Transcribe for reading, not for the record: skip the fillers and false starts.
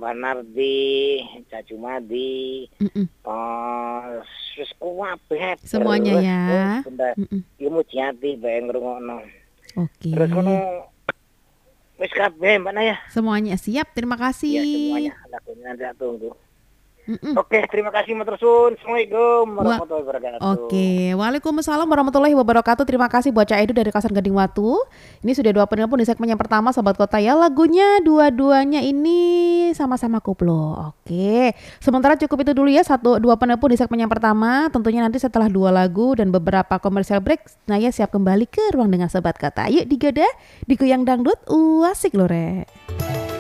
Mbak Nardi, Cacu Madi, Mm-mm. wis kuwabeh Semuanya terus ya. benda Mm-mm. ilmu jati bae ngrungokno. Oke. Terus ngono wis kabeh Mbak Naya. Semuanya siap. Terima Ya kasih. semuanya lakunya nanti tak tunggu. Mm-mm. Oke, terima kasih Matur Suwun. Assalamualaikum Wa warahmatullahi wabarakatuh. Oke, Waalaikumsalam warahmatullahi wabarakatuh. Terima kasih buat Cak Edu dari Kawasan Gading Watu. Ini sudah dua penelpon di segmen yang pertama, Sobat Kota ya. Lagunya dua-duanya ini sama-sama koplo. Oke, sementara cukup itu dulu ya, satu dua penelpon di segmen yang pertama. Tentunya nanti setelah dua lagu dan beberapa komersial break, Naya siap kembali ke ruang dengar Sobat Kota. Yuk digoda, digoyang dangdut, asik loh Re.